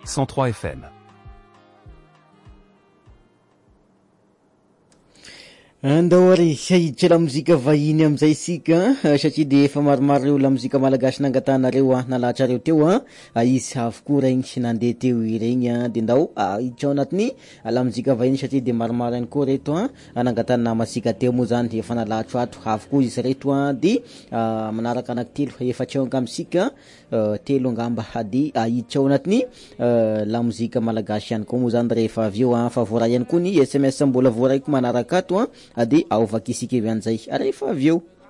103 FM. Andao ary hiditra lamozika vahiny amizay isika satria de efa maromaro reo lamozika malagasy nangatanareo nalatrareo teo izy avokoa regny sy nandeha teo iregny de ndao hiditra ao anatiny lamozika vahiny satria de maromaro ihany koa reto nangatana namasika teo moa zany efa nalatro ato avokoa izy reto de manaraka anaky telo efatra eo angambisika telo angamba de hiditra ao anatiny lamozika malagasy ihany koa moa zany rehefa aveo fa voaray ihany koa ny SMS mbola voaraiko manaraka ato de ao vakisika evy an'izay rehefa aveo